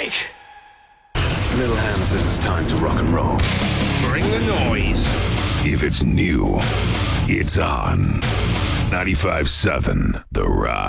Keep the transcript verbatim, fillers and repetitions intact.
break. Little hand says it's time to rock and roll. Bring the noise. If it's new, it's on. ninety-five seven The Rock.